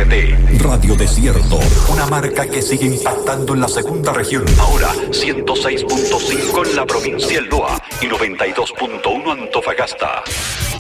RT, Radio Desierto, una marca que sigue impactando en la segunda región. Ahora 106.5 en la provincia del Loa y 92.1 Antofagasta.